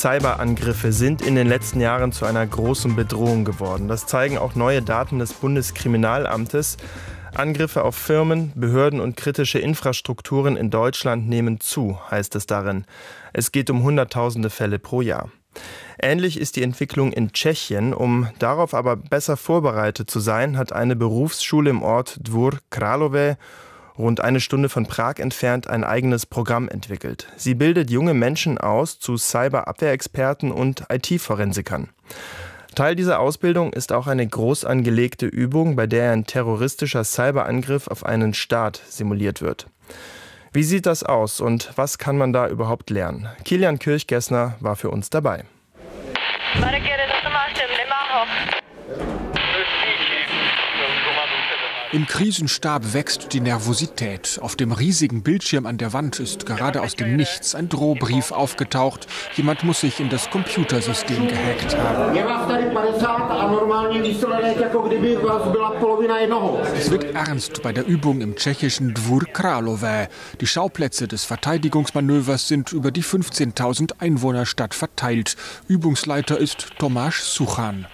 Cyberangriffe sind in den letzten Jahren zu einer großen Bedrohung geworden. Das zeigen auch neue Daten des Bundeskriminalamtes. Angriffe auf Firmen, Behörden und kritische Infrastrukturen in Deutschland nehmen zu, heißt es darin. Es geht um Hunderttausende Fälle pro Jahr. Ähnlich ist die Entwicklung in Tschechien. Um darauf aber besser vorbereitet zu sein, hat eine Berufsschule im Ort Dvůr Králové, rund eine Stunde von Prag entfernt, ein eigenes Programm entwickelt. Sie bildet junge Menschen aus zu Cyberabwehrexperten und IT-Forensikern. Teil dieser Ausbildung ist auch eine groß angelegte Übung, bei der ein terroristischer Cyberangriff auf einen Staat simuliert wird. Wie sieht das aus und was kann man da überhaupt lernen? Kilian Kirchgessner war für uns dabei. Im Krisenstab wächst die Nervosität. Auf dem riesigen Bildschirm an der Wand ist gerade aus dem Nichts ein Drohbrief aufgetaucht. Jemand muss sich in das Computersystem gehackt haben. Es wird ernst bei der Übung im tschechischen Dvůr Králové. Die Schauplätze des Verteidigungsmanövers sind über die 15.000 Einwohnerstadt verteilt. Übungsleiter ist Tomáš Suchan.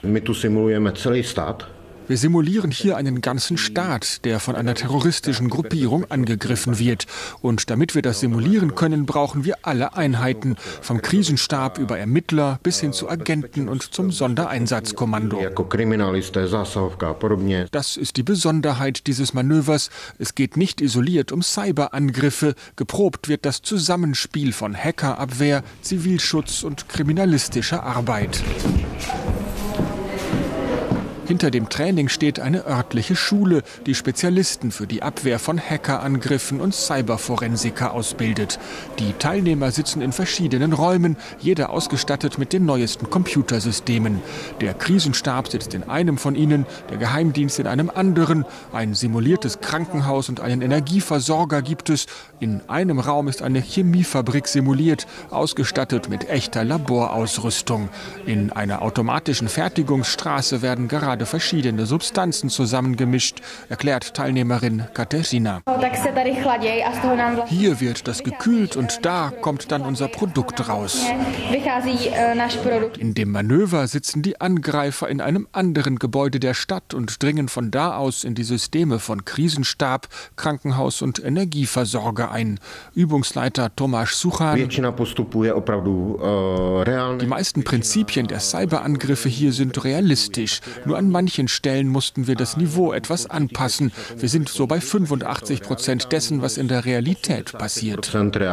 Wir simulieren hier einen ganzen Staat, der von einer terroristischen Gruppierung angegriffen wird. Und damit wir das simulieren können, brauchen wir alle Einheiten, vom Krisenstab über Ermittler bis hin zu Agenten und zum Sondereinsatzkommando. Das ist die Besonderheit dieses Manövers. Es geht nicht isoliert um Cyberangriffe. Geprobt wird das Zusammenspiel von Hackerabwehr, Zivilschutz und kriminalistischer Arbeit. Hinter dem Training steht eine örtliche Schule, die Spezialisten für die Abwehr von Hackerangriffen und Cyberforensiker ausbildet. Die Teilnehmer sitzen in verschiedenen Räumen, jeder ausgestattet mit den neuesten Computersystemen. Der Krisenstab sitzt in einem von ihnen, der Geheimdienst in einem anderen. Ein simuliertes Krankenhaus und einen Energieversorger gibt es. In einem Raum ist eine Chemiefabrik simuliert, ausgestattet mit echter Laborausrüstung. In einer automatischen Fertigungsstraße werden gerade verschiedene Substanzen zusammengemischt, erklärt Teilnehmerin Kateřina. Hier wird das gekühlt und da kommt dann unser Produkt raus. In dem Manöver sitzen die Angreifer in einem anderen Gebäude der Stadt und dringen von da aus in die Systeme von Krisenstab, Krankenhaus und Energieversorger ein. Übungsleiter Tomáš Suchan. Die meisten Prinzipien der Cyberangriffe hier sind realistisch. Nur an manchen Stellen mussten wir das Niveau etwas anpassen. Wir sind so bei 85% dessen, was in der Realität passiert.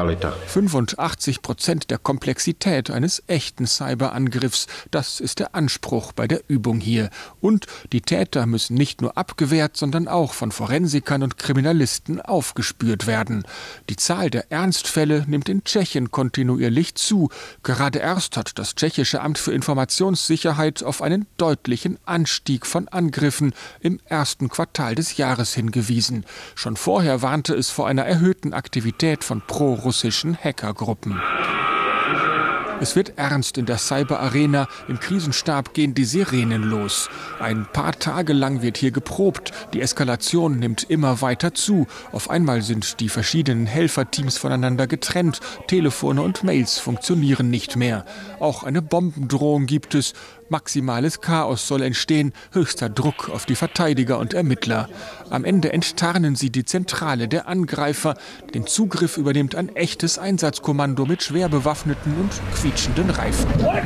85% der Komplexität eines echten Cyberangriffs, das ist der Anspruch bei der Übung hier. Und die Täter müssen nicht nur abgewehrt, sondern auch von Forensikern und Kriminalisten aufgespürt werden. Die Zahl der Ernstfälle nimmt in Tschechien kontinuierlich zu. Gerade erst hat das tschechische Amt für Informationssicherheit auf einen deutlichen Anstieg von Angriffen im ersten Quartal des Jahres hingewiesen. Schon vorher warnte es vor einer erhöhten Aktivität von pro-russischen Hackergruppen. Es wird ernst in der Cyber-Arena. Im Krisenstab gehen die Sirenen los. Ein paar Tage lang wird hier geprobt. Die Eskalation nimmt immer weiter zu. Auf einmal sind die verschiedenen Helferteams voneinander getrennt. Telefone und Mails funktionieren nicht mehr. Auch eine Bombendrohung gibt es. Maximales Chaos soll entstehen, höchster Druck auf die Verteidiger und Ermittler. Am Ende enttarnen sie die Zentrale der Angreifer. Den Zugriff übernimmt ein echtes Einsatzkommando mit schwer bewaffneten und quietschenden Reifen.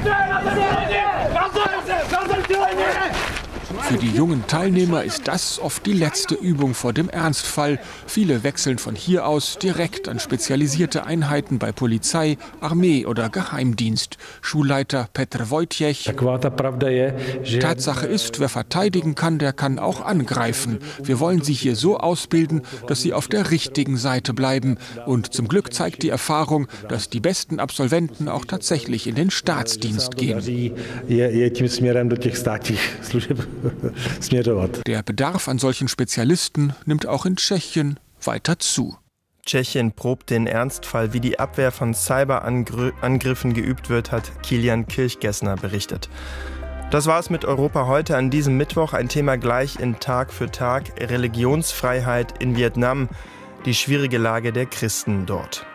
Für die jungen Teilnehmer ist das oft die letzte Übung vor dem Ernstfall. Viele wechseln von hier aus direkt an spezialisierte Einheiten bei Polizei, Armee oder Geheimdienst. Schulleiter Petr Wojtěch. Tatsache ist, wer verteidigen kann, der kann auch angreifen. Wir wollen sie hier so ausbilden, dass sie auf der richtigen Seite bleiben. Und zum Glück zeigt die Erfahrung, dass die besten Absolventen auch tatsächlich in den Staatsdienst gehen. Der Bedarf an solchen Spezialisten nimmt auch in Tschechien weiter zu. Tschechien probt den Ernstfall, wie die Abwehr von Cyberangriffen geübt wird, hat Kilian Kirchgessner berichtet. Das war's mit Europa heute an diesem Mittwoch. Ein Thema gleich in Tag für Tag: Religionsfreiheit in Vietnam, die schwierige Lage der Christen dort.